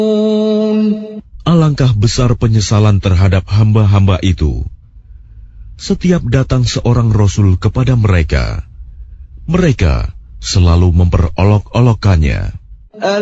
Alangkah besar penyesalan terhadap hamba-hamba itu. Setiap datang seorang Rasul kepada mereka, mereka selalu memperolok-olokkannya.